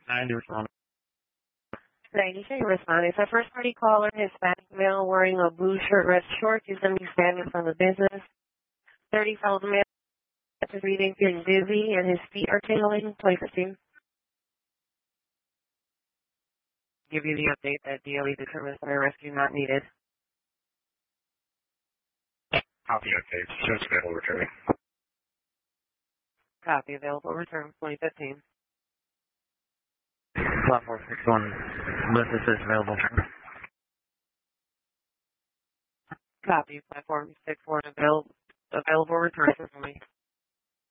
9 Lady, can you respond? It's a first-party caller, Hispanic male, wearing a blue shirt, red shorts. He's going to be standing from the business. 30-year-old male is reading, feeling dizzy, and his feet are tingling. 2015. Give you the update that DOE determines fire rescue not needed. Copy update. Just available returning. Copy, available return, 2015. Platform 61. List is available return. Copy, platform 61, available return for me.